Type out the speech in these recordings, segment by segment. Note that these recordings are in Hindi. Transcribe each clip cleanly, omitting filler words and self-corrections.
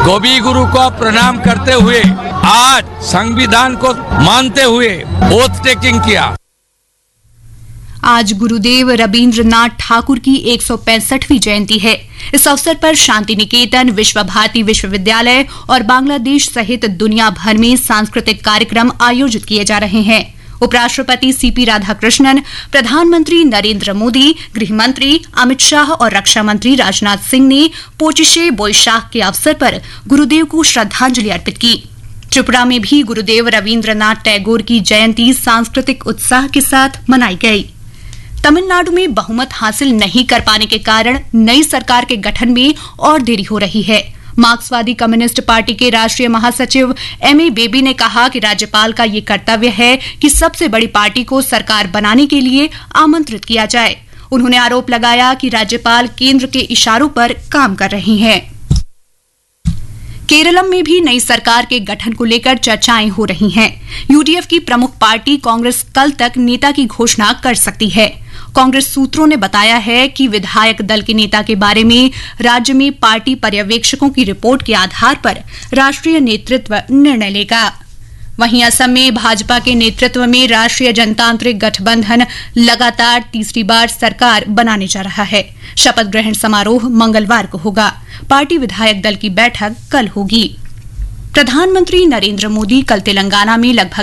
कवि गुरु को प्रणाम करते हुए आज संविधान को मानते हुए ओथ टेकिंग किया। आज गुरुदेव रवींद्रनाथ ठाकुर की 165वीं जयंती है। इस अवसर पर शांति निकेतन, विश्व भारती विश्वविद्यालय और बांग्लादेश सहित दुनिया भर में सांस्कृतिक कार्यक्रम आयोजित किए जा रहे हैं। उपराष्ट्रपति सीपी राधाकृष्णन, प्रधानमंत्री नरेंद्र मोदी, गृह मंत्री अमित शाह और रक्षा मंत्री राजनाथ सिंह ने पोचिशे बोईशाख के अवसर पर गुरुदेव को श्रद्धांजलि अर्पित की। त्रिपुरा में भी गुरुदेव रवींद्रनाथ टैगोर की जयंती सांस्कृतिक उत्साह के साथ मनाई गई। तमिलनाडु में बहुमत हासिल नहीं कर पाने के कारण नई सरकार के गठन में और देरी हो रही है। मार्क्सवादी कम्युनिस्ट पार्टी के राष्ट्रीय महासचिव एमए बेबी ने कहा कि राज्यपाल का ये कर्तव्य है कि सबसे बड़ी पार्टी को सरकार बनाने के लिए आमंत्रित किया जाए। उन्होंने आरोप लगाया कि राज्यपाल केंद्र के इशारों पर काम कर रही हैं। केरलम में भी नई सरकार के गठन को लेकर चर्चाएं हो रही हैं। यूडीएफ की प्रमुख पार्टी कांग्रेस कल तक नेता की घोषणा कर सकती है। कांग्रेस सूत्रों ने बताया है कि विधायक दल के नेता के बारे में राज्य में पार्टी पर्यवेक्षकों की रिपोर्ट के आधार पर राष्ट्रीय नेतृत्व निर्णय लेगा। वहीं असम में भाजपा के नेतृत्व में राष्ट्रीय जनतांत्रिक गठबंधन लगातार तीसरी बार सरकार बनाने जा रहा है। शपथ ग्रहण समारोह मंगलवार को होगा। पार्टी विधायक दल की बैठक कल होगी। प्रधानमंत्री नरेंद्र मोदी कल तेलंगाना में लगभग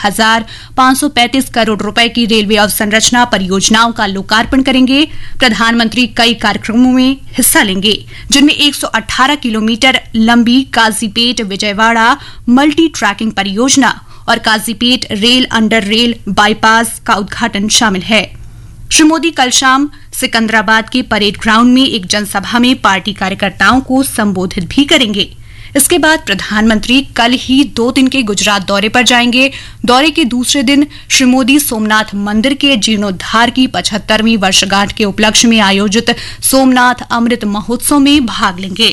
1,535 करोड़ रुपए की रेलवे अवसंरचना परियोजनाओं का लोकार्पण करेंगे। प्रधानमंत्री कई कार्यक्रमों में हिस्सा लेंगे, जिनमें 118 किलोमीटर लंबी काजीपेट विजयवाड़ा मल्टी ट्रैकिंग परियोजना और Kazipet rail under rail bypass का उद्घाटन शामिल है। श्री मोदी कल शाम सिकंदराबाद के परेड ग्राउंड में एक जनसभा में पार्टी कार्यकर्ताओं को संबोधित भी करेंगे। इसके बाद प्रधानमंत्री कल ही 2 दिन के गुजरात दौरे पर जाएंगे। दौरे के दूसरे दिन श्री मोदी सोमनाथ मंदिर के जीर्णोद्धार की 75वीं वर्षगांठ के उपलक्ष्य में आयोजित सोमनाथ अमृत महोत्सव में भाग लेंगे।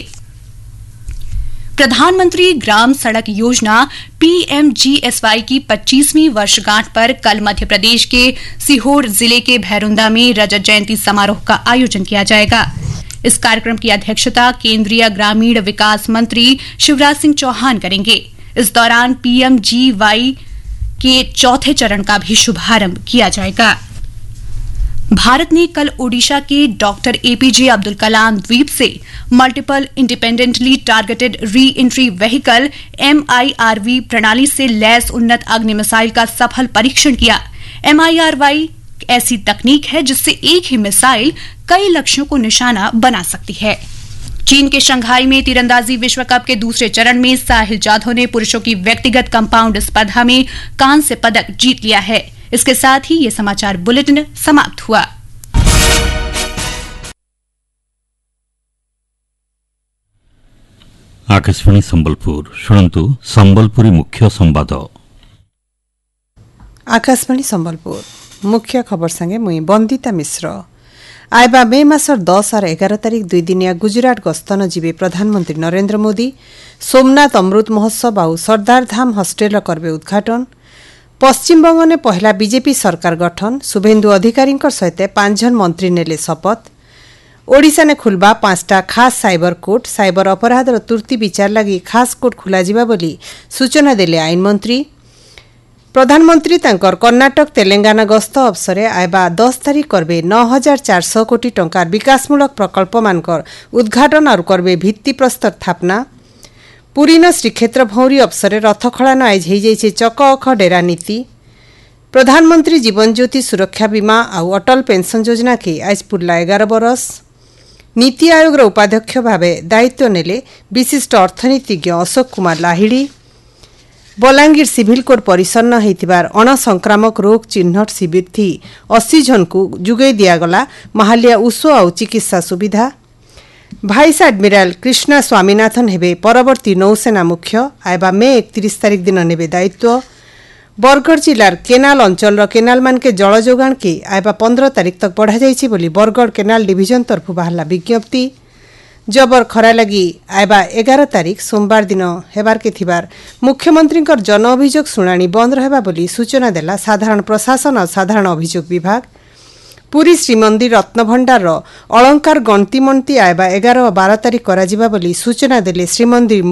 प्रधानमंत्री ग्राम सड़क योजना पीएमजीएसवाई की 25वीं वर्षगांठ पर कल मध्य प्रदेश के सीहोर जिले के भैरुंदा में रजत जयंती समारोह का आयोजन किया जाएगा। इस कार्यक्रम की अध्यक्षता केंद्रीय ग्रामीण विकास मंत्री शिवराज सिंह चौहान करेंगे। इस दौरान पीएमजीवाई के चौथे चरण का भी शुभारंभ किया जाएगा। भारत ने कल ओडिशा के डॉक्टर एपीजे अब्दुल कलाम द्वीप से multiple independently targeted re entry vehicle MIRV प्रणाली से लैस उन्नत अग्नि मिसाइल का सफल परीक्षण किया। MIRV ऐसी तकनीक है जिससे एक ही मिसाइल कई लक्ष्यों को निशाना बना सकती है। चीन के शंघाई में तीरंदाजी विश्व कप के दूसरे चरण में साहिल जाधव ने पुरुषों की व्यक्तिगत कंपाउंड स्पर्धा में कांस्य पदक जीत लिया है। इसके साथ ही ये समाचार बुलेटिन समाप्त हुआ। आकाशवाणी संबलपुर शुणन्तु संबलपुरी मुख्य संवाद। आकाशवाणी संबलपुर मुख्य खबर संगे मुई बंदिता मिश्र। आयबा मे मासर 10 और 11 तारिख 2 दिनिया गुजरात गस्तन जीवे प्रधानमंत्री नरेंद्र मोदी। सोमनाथ अमृत महोत्सव आउ सरदार धाम हस्टेल करबे उद्घाटन। पश्चिमबंग ने पहला बीजेपी सरकार गठन। शुभेन्दु अधिकारी सहित 5 जन मंत्री नेले शपथ। ओडिशा ने खुलबा 5टा खास साइबर कोर्ट। साइबर अपराधर तुर्ती विचार लगी खास कोर्ट खुलाजिबा बोली सूचना देले आईन मंत्री। प्रधानमंत्री तांकर कर्नाटक तेलंगाना गस्त अवसरे आयबा 10 तारिख करबे 9,400 कोटी टंकार विकासमूलक प्रकल्प मानकर उद्घाटन और करबे भित्ति प्रस्तर स्थापना। पुरी न श्रीक्षेत्र भौरी अवसरे रथखड़ान आज हो चक अख डेरा नीति। प्रधानमंत्री जीवन ज्योति सुरक्षा बीमा आउ अटल पेंशन योजना के आज पुरला 11 बरस। नीति आयोग उपाध्यक्ष भावे दायित्व नेले विशिष्ट अर्थनीतिज्ञ अशोक कुमार लाहिड़ी। बलांगीर सिविल कोड परिसन्न होइतिबार अणसंक्रामक रोग चिन्हट शिविर थी 80 जन को जुगै दियागला महालिया उषो आउ चिकित्सा सुविधा। भाइस एडमिराल कृष्णा स्वामीनाथन हेबे परवर्ती नौसेना मुख्य। आयबा मे 31 तारिख दिन नेबे दायित्व। बरगढ़ जिलार केनाल अंचल केनाल मान के जल जोगाण के आयबा 15 तारिख तक बढ़ा जाइछि बोली बरगढ़ केनाल डिविजन तरफ बाहरला विज्ञप्ति। जबर खरा लगी आयबा 11 तारिख सोमवार दिन हेबार के थिबार मुख्यमंत्री जन अभियोग शुणाणी बंद रहबा बोली सूचना देला साधारण प्रशासन और साधारण अभियोग विभाग। पुरी श्रीमंदिर रत्नभंडार अलंकार गणति मंती आयबा 11 और 12 तारिख करा जिबा बोली सूचना देले श्रीमंदिर